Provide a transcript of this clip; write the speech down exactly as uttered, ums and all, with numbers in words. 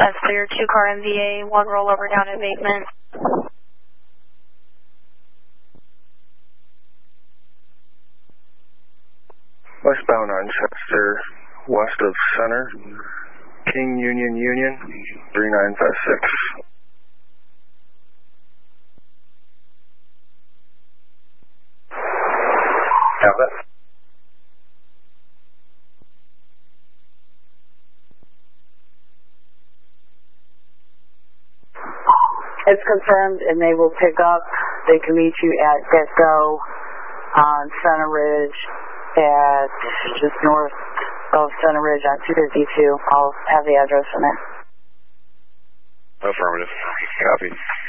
That's clear. Two car M V A, one rollover down embankment. Westbound on Chester, west of Center, King Union Union, three nine five six. Have it. It's confirmed, and they will pick up. They can meet you at Get-Go on Center Ridge at just north of Center Ridge on two fifty-two. I'll have the address in there. Affirmative. Copy.